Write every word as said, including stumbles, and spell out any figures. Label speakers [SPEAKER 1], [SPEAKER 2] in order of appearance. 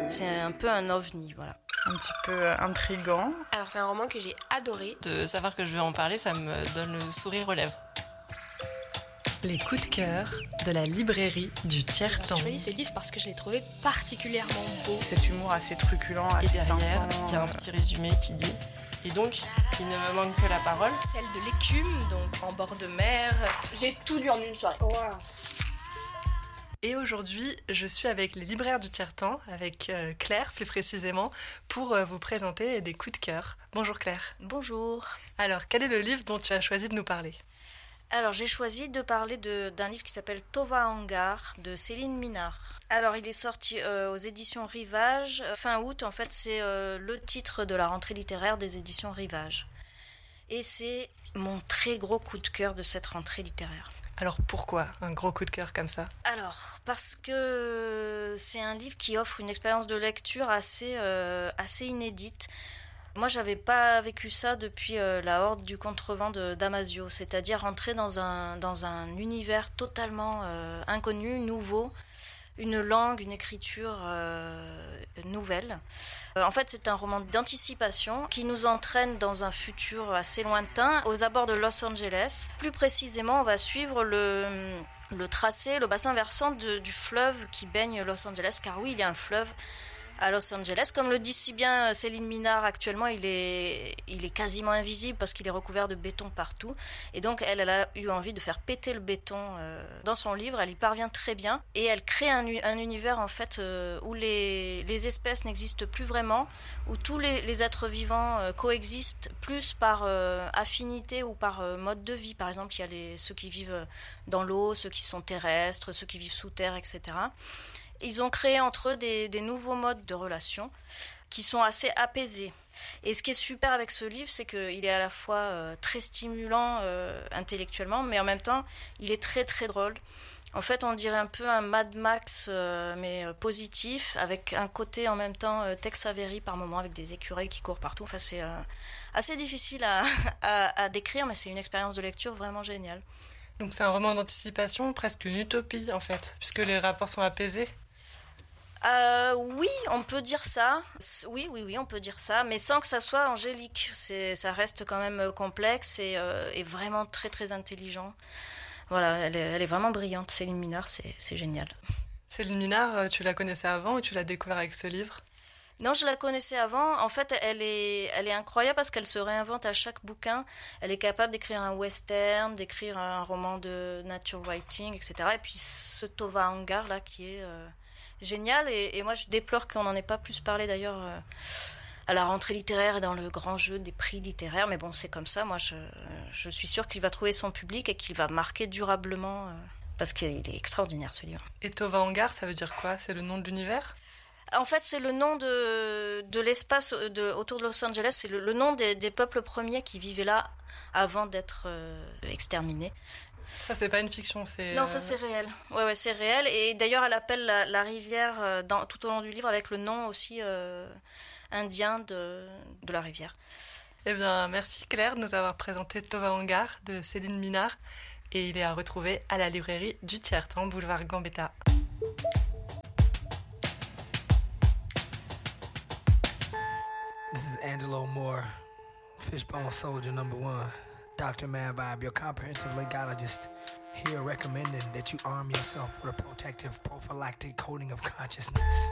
[SPEAKER 1] C'est un peu un ovni, voilà.
[SPEAKER 2] Un petit peu intriguant.
[SPEAKER 3] Alors c'est un roman que j'ai adoré.
[SPEAKER 4] De savoir que je vais en parler, ça me donne le sourire aux lèvres.
[SPEAKER 5] Les coups de cœur de la librairie du Tiers-Temps.
[SPEAKER 3] J'ai choisi ce livre parce que je l'ai trouvé particulièrement beau.
[SPEAKER 2] Cet humour assez truculent, assez
[SPEAKER 4] Et derrière,
[SPEAKER 2] pinçant.
[SPEAKER 4] il y a un petit résumé qui dit « Et donc, il ne me manque que la parole. »
[SPEAKER 3] Celle de l'écume, donc en bord de mer.
[SPEAKER 6] J'ai tout lu en une soirée. Wow.
[SPEAKER 5] Et aujourd'hui, je suis avec les libraires du Tiers-Temps, avec euh, Claire plus précisément, pour euh, vous présenter des coups de cœur. Bonjour Claire.
[SPEAKER 1] Bonjour.
[SPEAKER 5] Alors, quel est le livre dont tu as choisi de nous parler ?
[SPEAKER 1] Alors, j'ai choisi de parler de, d'un livre qui s'appelle Tova Hangar de Céline Minard. Alors, il est sorti euh, aux éditions Rivage fin août. En fait, c'est euh, le titre de la rentrée littéraire des éditions Rivage. Et c'est mon très gros coup de cœur de cette rentrée littéraire.
[SPEAKER 5] Alors pourquoi un gros coup de cœur comme ça ?
[SPEAKER 1] Alors, parce que c'est un livre qui offre une expérience de lecture assez, euh, assez inédite. Moi, j'avais pas vécu ça depuis euh, La Horde du Contrevent de Damasio, c'est-à-dire rentrer dans un, dans un univers totalement euh, inconnu, nouveau, une langue, une écriture euh, nouvelle. Euh, en fait, c'est un roman d'anticipation qui nous entraîne dans un futur assez lointain, aux abords de Los Angeles. Plus précisément, on va suivre le, le tracé, le bassin versant de, du fleuve qui baigne Los Angeles, car oui, il y a un fleuve à Los Angeles. Comme le dit si bien Céline Minard, actuellement, il est, il est quasiment invisible parce qu'il est recouvert de béton partout. Et donc, elle, elle a eu envie de faire péter le béton euh, dans son livre. Elle y parvient très bien. Et elle crée un, un univers, en fait, euh, où les, les espèces n'existent plus vraiment, où tous les, les êtres vivants euh, coexistent plus par euh, affinité ou par euh, mode de vie. Par exemple, il y a les, ceux qui vivent dans l'eau, ceux qui sont terrestres, ceux qui vivent sous terre, et cetera. Ils ont créé entre eux des, des nouveaux modes de relations qui sont assez apaisés. Et ce qui est super avec ce livre, c'est qu'il est à la fois euh, très stimulant euh, intellectuellement, mais en même temps, il est très très drôle. En fait, on dirait un peu un Mad Max, euh, mais euh, positif, avec un côté en même temps euh, Tex Avery par moment, avec des écureuils qui courent partout. Enfin, c'est euh, assez difficile à, à, à décrire, mais c'est une expérience de lecture vraiment géniale.
[SPEAKER 5] Donc c'est un roman d'anticipation, presque une utopie en fait, puisque les rapports sont apaisés.
[SPEAKER 1] Euh, oui, on peut dire ça. Oui, oui, oui, on peut dire ça, mais sans que ça soit angélique. C'est, ça reste quand même complexe et, euh, et vraiment très, très intelligent. Voilà, elle est, elle est vraiment brillante. Céline Minard, c'est, c'est génial.
[SPEAKER 5] Céline Minard, tu la connaissais avant ou tu l'as découvert avec ce livre ?
[SPEAKER 1] Non, je la connaissais avant. En fait, elle est, elle est incroyable parce qu'elle se réinvente à chaque bouquin. Elle est capable d'écrire un western, d'écrire un roman de nature writing, et cetera. Et puis ce Tova Hangar là qui est euh, génial. Et, et moi, je déplore qu'on n'en ait pas plus parlé d'ailleurs euh, à la rentrée littéraire et dans le grand jeu des prix littéraires. Mais bon, c'est comme ça. Moi, je, je suis sûre qu'il va trouver son public et qu'il va marquer durablement euh, parce qu'il est extraordinaire ce livre.
[SPEAKER 5] Et Tova Hangar, ça veut dire quoi ? C'est le nom de l'univers ?
[SPEAKER 1] En fait, c'est le nom de, de l'espace de, autour de Los Angeles. C'est le, le nom des, des peuples premiers qui vivaient là avant d'être euh, exterminés.
[SPEAKER 5] Ça, c'est pas une fiction, c'est...
[SPEAKER 1] Non, ça, c'est réel. Ouais, ouais, c'est réel. Et d'ailleurs, elle appelle la, la rivière euh, dans, tout au long du livre avec le nom aussi euh, indien de, de la rivière.
[SPEAKER 5] Eh bien, merci Claire de nous avoir présenté Tova Hangar de Céline Minard. Et il est à retrouver à la librairie du Tiers-Temps, boulevard Gambetta.
[SPEAKER 7] This is Angelo Moore, Fishbone Soldier number one, Doctor Mad Vibe, your comprehensive legalist, here recommending that you arm yourself with a protective prophylactic coating of consciousness.